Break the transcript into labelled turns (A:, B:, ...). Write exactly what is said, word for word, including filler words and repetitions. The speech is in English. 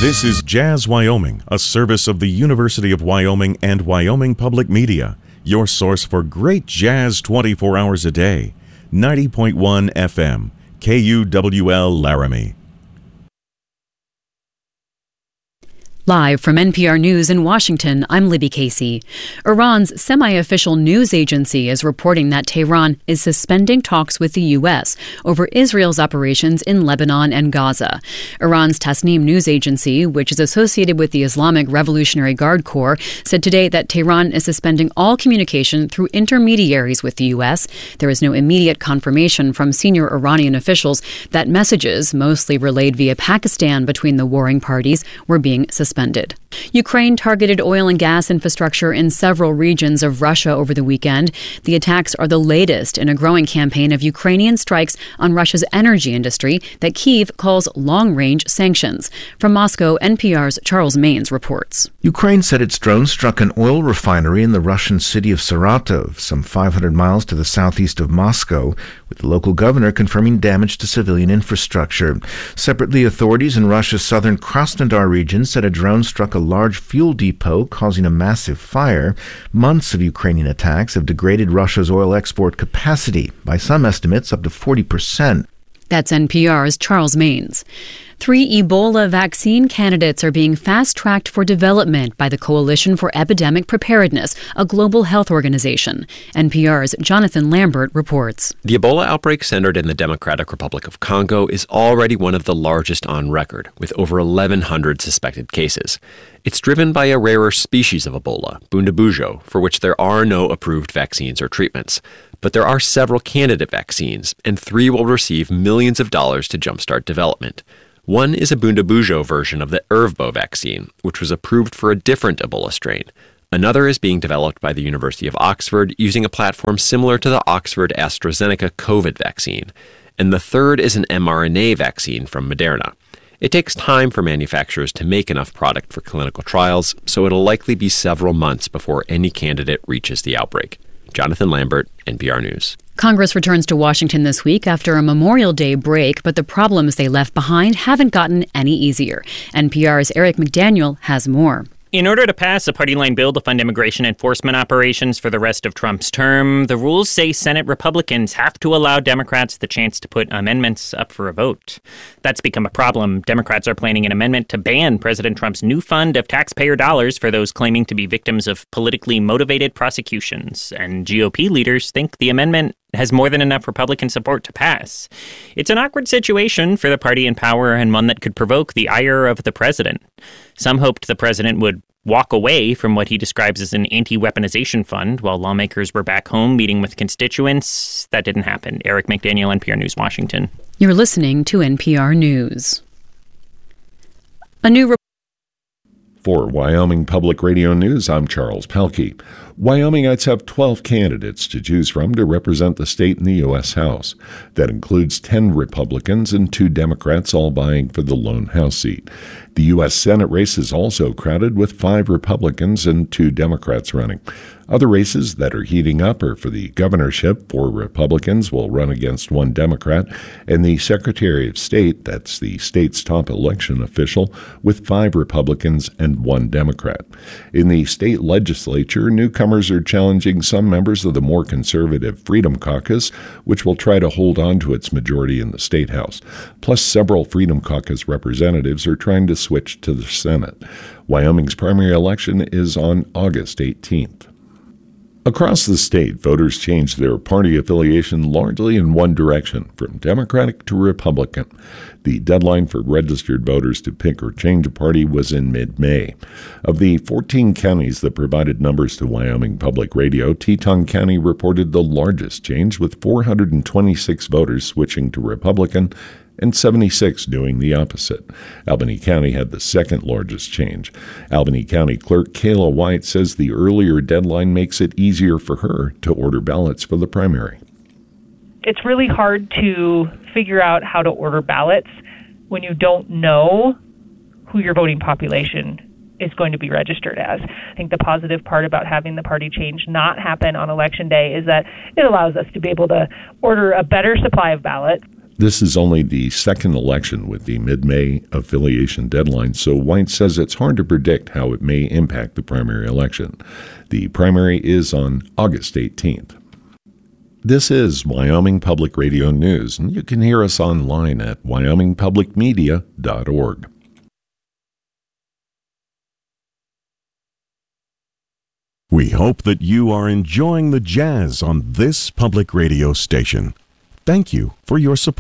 A: This is Jazz Wyoming, a service of the University of Wyoming and Wyoming Public Media, your source for great jazz twenty-four hours a day. ninety point one F M, K U W L Laramie.
B: Live from N P R News in Washington, I'm Libby Casey. Iran's semi-official news agency is reporting that Tehran is suspending talks with the U S over Israel's operations in Lebanon and Gaza. Iran's Tasnim news agency, which is associated with the Islamic Revolutionary Guard Corps, said today that Tehran is suspending all communication through intermediaries with the U S. There is no immediate confirmation from senior Iranian officials that messages, mostly relayed via Pakistan between the warring parties, were being suspended. Suspended. Ukraine targeted oil and gas infrastructure in several regions of Russia over the weekend. The attacks are the latest in a growing campaign of Ukrainian strikes on Russia's energy industry that Kyiv calls long-range sanctions. From Moscow, N P R's Charles Maines reports.
C: Ukraine said its drone struck an oil refinery in the Russian city of Saratov, some five hundred miles to the southeast of Moscow, with the local governor confirming damage to civilian infrastructure. Separately, authorities in Russia's southern Krasnodar region said a drone struck a large fuel depot, causing a massive fire. Months of Ukrainian attacks have degraded Russia's oil export capacity, by some estimates up to forty percent.
B: That's N P R's Charles Maines. Three Ebola vaccine candidates are being fast-tracked for development by the Coalition for Epidemic Preparedness, a global health organization. N P R's Jonathan Lambert reports.
D: The Ebola outbreak centered in the Democratic Republic of Congo is already one of the largest on record, with over eleven hundred suspected cases. It's driven by a rarer species of Ebola, Bundabujo, for which there are no approved vaccines or treatments. But there are several candidate vaccines, and three will receive millions of dollars to jumpstart development. One is a Bundabujo version of the Ervbo vaccine, which was approved for a different Ebola strain. Another is being developed by the University of Oxford using a platform similar to the Oxford AstraZeneca COVID vaccine. And the third is an mRNA vaccine from Moderna. It takes time for manufacturers to make enough product for clinical trials, so it'll likely be several months before any candidate reaches the outbreak. Jonathan Lambert, N P R News.
B: Congress returns to Washington this week after a Memorial Day break, but the problems they left behind haven't gotten any easier. N P R's Eric McDaniel has more.
E: In order to pass a party-line bill to fund immigration enforcement operations for the rest of Trump's term, the rules say Senate Republicans have to allow Democrats the chance to put amendments up for a vote. That's become a problem. Democrats are planning an amendment to ban President Trump's new fund of taxpayer dollars for those claiming to be victims of politically motivated prosecutions. And G O P leaders think the amendment has more than enough Republican support to pass. It's an awkward situation for the party in power and one that could provoke the ire of the president. Some hoped the president would walk away from what he describes as an anti-weaponization fund while lawmakers were back home meeting with constituents. That didn't happen. Eric McDaniel, N P R News, Washington.
B: You're listening to N P R News. A new report.
F: For Wyoming Public Radio News, I'm Charles Pelkey. Wyomingites have twelve candidates to choose from to represent the state in the U S House. That includes ten Republicans and two Democrats, all vying for the lone House seat. The U S Senate race is also crowded with five Republicans and two Democrats running. Other races that are heating up are for the governorship. Four Republicans will run against one Democrat, and the Secretary of State, that's the state's top election official, with five Republicans and one Democrat. In the state legislature, newcomers are challenging some members of the more conservative Freedom Caucus, which will try to hold on to its majority in the State House. Plus, several Freedom Caucus representatives are trying to switch to the Senate. Wyoming's primary election is on August eighteenth. Across the state, voters changed their party affiliation largely in one direction, from Democratic to Republican. The deadline for registered voters to pick or change a party was in mid-May. Of the fourteen counties that provided numbers to Wyoming Public Radio, Teton County reported the largest change, with four hundred twenty-six voters switching to Republican and seventy-six doing the opposite. Albany County had the second largest change. Albany County Clerk Kayla White says the earlier deadline makes it easier for her to order ballots for the primary.
G: It's really hard to figure out how to order ballots when you don't know who your voting population is going to be registered as. I think the positive part about having the party change not happen on Election Day is that it allows us to be able to order a better supply of ballots.
F: This is only the second election with the mid-May affiliation deadline, so White says it's hard to predict how it may impact the primary election. The primary is on August eighteenth. This is Wyoming Public Radio News, and you can hear us online at wyoming public media dot org.
A: We hope that you are enjoying the jazz on this public radio station. Thank you for your support.